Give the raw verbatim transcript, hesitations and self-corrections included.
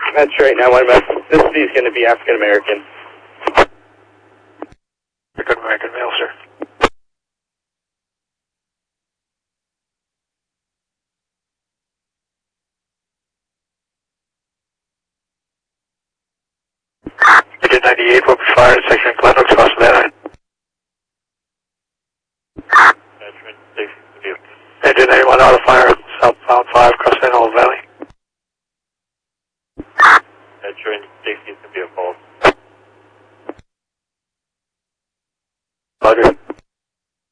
That's right, now one this is going to be African American. African American male, sir. Unit ninety-eight will be fired, section